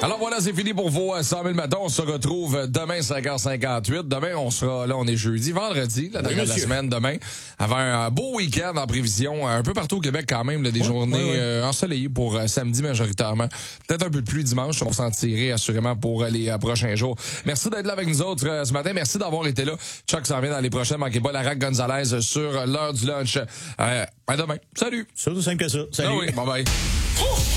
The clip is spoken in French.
Alors voilà, c'est fini pour vos 100 000 matins. On se retrouve demain 5h58. Demain, on sera là, on est jeudi, vendredi, la dernière de la semaine demain, avant un beau week-end en prévision. Un peu partout au Québec quand même, là, des journées ensoleillées pour samedi majoritairement. Peut-être un peu de pluie dimanche, on va s'en tirer assurément pour les prochains jours. Merci d'être là avec nous autres ce matin. Merci d'avoir été là. Chuck s'en vient dans les prochains. Manquez pas la Rack Gonzalez sur l'heure du lunch. À demain. Salut. C'est aussi simple que ça. Salut. Ah oui, bye bye.